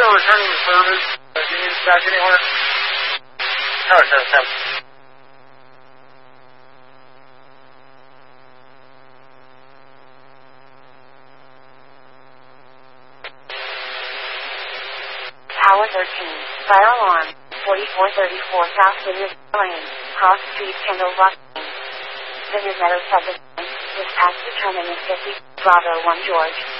still returning the service. Do you need us back anywhere? Oh, no. Tower 13, fire alarm, 4434 South Vineyard Lane, Cross Street, Kendall, Washington. Vineyard Meadows subdivision, dispatch determinant 50, Bravo 1 George.